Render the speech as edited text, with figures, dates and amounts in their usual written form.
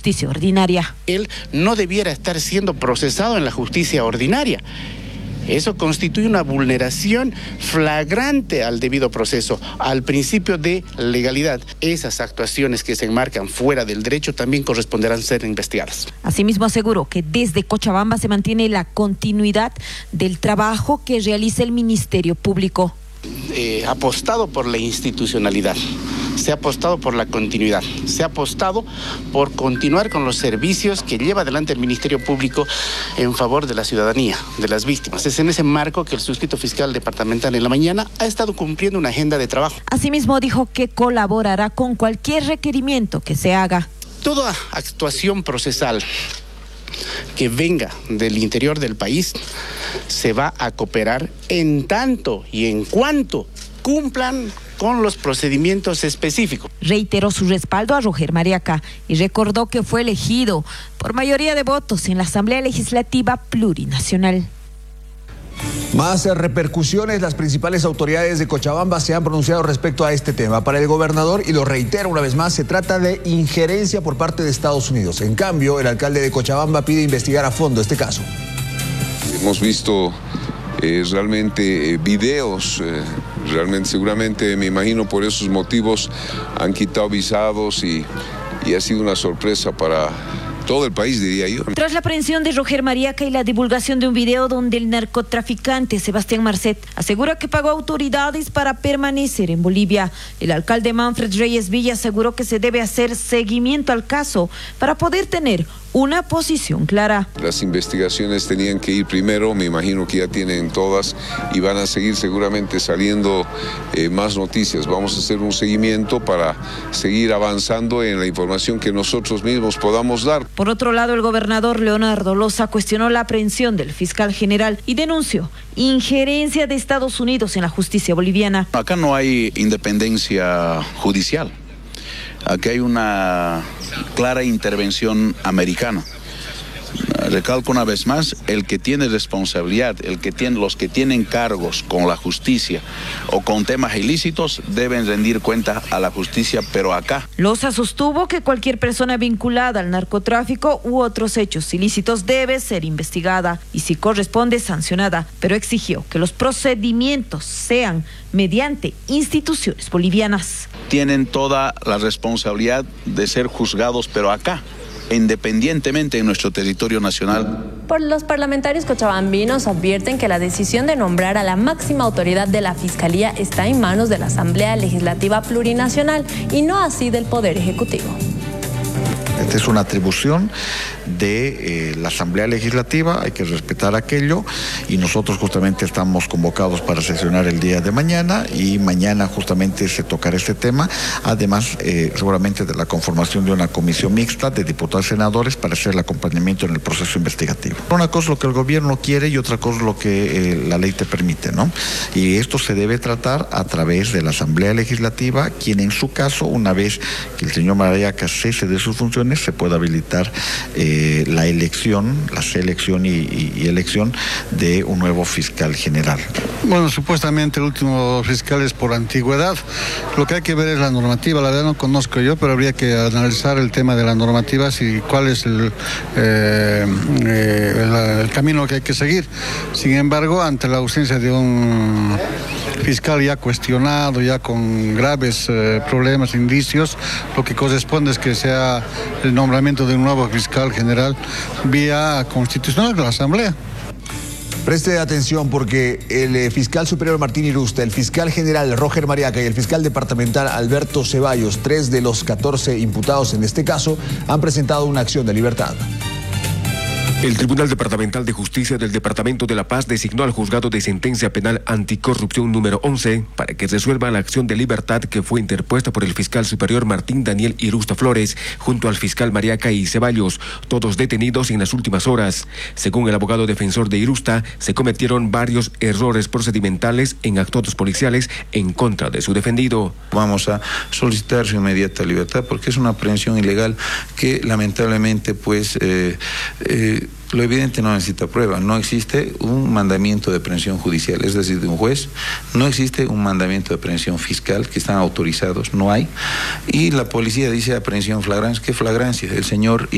justicia ordinaria. Él no debiera estar siendo procesado en la justicia ordinaria. Eso constituye una vulneración flagrante al debido proceso, al principio de legalidad. Esas actuaciones que se enmarcan fuera del derecho también corresponderán ser investigadas. Asimismo, aseguró que desde Cochabamba se mantiene la continuidad del trabajo que realiza el Ministerio Público. Ha apostado por la institucionalidad, se ha apostado por la continuidad, se ha apostado por continuar con los servicios que lleva adelante el Ministerio Público en favor de la ciudadanía, de las víctimas. Es en ese marco que el suscrito fiscal departamental en la mañana ha estado cumpliendo una agenda de trabajo. Asimismo, dijo que colaborará con cualquier requerimiento que se haga. Toda actuación procesal que venga del interior del país se va a cooperar en tanto y en cuanto cumplan con los procedimientos específicos. Reiteró su respaldo a Roger Mariaca y recordó que fue elegido por mayoría de votos en la Asamblea Legislativa Plurinacional. Más repercusiones, las principales autoridades de Cochabamba se han pronunciado respecto a este tema. Para el gobernador, y lo reitero una vez más, se trata de injerencia por parte de Estados Unidos. En cambio, el alcalde de Cochabamba pide investigar a fondo este caso. Hemos visto realmente videos, realmente seguramente me imagino por esos motivos han quitado visados y ha sido una sorpresa para todo el país, diría yo. Tras la aprehensión de Roger Mariaca y la divulgación de un video donde el narcotraficante Sebastián Marcet asegura que pagó autoridades para permanecer en Bolivia, el alcalde Manfred Reyes Villa aseguró que se debe hacer seguimiento al caso para poder tener una posición clara. Las investigaciones tenían que ir primero, me imagino que ya tienen todas y van a seguir seguramente saliendo más noticias. Vamos a hacer un seguimiento para seguir avanzando en la información que nosotros mismos podamos dar. Por otro lado, el gobernador Leonardo Loza cuestionó la aprehensión del fiscal general y denunció injerencia de Estados Unidos en la justicia boliviana. Acá no hay independencia judicial. Aquí hay una clara intervención americana. Recalco una vez más, el que tiene responsabilidad, los que tienen cargos con la justicia o con temas ilícitos deben rendir cuenta a la justicia, pero acá. Loza sostuvo que cualquier persona vinculada al narcotráfico u otros hechos ilícitos debe ser investigada y si corresponde sancionada, pero exigió que los procedimientos sean mediante instituciones bolivianas. Tienen toda la responsabilidad de ser juzgados, pero acá, independientemente en nuestro territorio nacional. Por los parlamentarios cochabambinos advierten que la decisión de nombrar a la máxima autoridad de la Fiscalía está en manos de la Asamblea Legislativa Plurinacional y no así del Poder Ejecutivo. Esta es una atribución de la Asamblea Legislativa, hay que respetar aquello y nosotros justamente estamos convocados para sesionar el día de mañana y mañana justamente se tocará este tema, además seguramente de la conformación de una comisión mixta de diputados y senadores para hacer el acompañamiento en el proceso investigativo. Una cosa es lo que el gobierno quiere y otra cosa es lo que la ley te permite, ¿no? Y esto se debe tratar a través de la Asamblea Legislativa, quien en su caso, una vez que el señor Mariaca cese de sus funciones, se puede habilitar la selección y elección de un nuevo fiscal general. Bueno, supuestamente el último fiscal es por antigüedad. Lo que hay que ver es la normativa. La verdad no conozco yo, pero habría que analizar el tema de las normativas y cuál es el camino que hay que seguir. Sin embargo, ante la ausencia de un fiscal ya cuestionado, ya con graves problemas, indicios, lo que corresponde es que sea el nombramiento de un nuevo fiscal general vía constitucional de la Asamblea. Preste atención porque el fiscal superior Martín Irusta, el fiscal general Roger Mariaca y el fiscal departamental Alberto Ceballos, 3 de los 14 imputados en este caso, han presentado una acción de libertad. El Tribunal Departamental de Justicia del Departamento de La Paz designó al Juzgado de Sentencia Penal Anticorrupción número 11 para que resuelva la acción de libertad que fue interpuesta por el fiscal superior Martín Daniel Irusta Flores junto al fiscal Mariaca y Ceballos, todos detenidos en las últimas horas. Según el abogado defensor de Irusta, se cometieron varios errores procedimentales en actos policiales en contra de su defendido. Vamos a solicitar su inmediata libertad porque es una aprehensión ilegal que lamentablemente lo evidente no necesita prueba. No existe un mandamiento de aprehensión judicial, es decir, de un juez. No existe un mandamiento de aprehensión fiscal que están autorizados, no hay. Y la policía dice aprehensión flagrante. ¿Qué flagrancia? El señor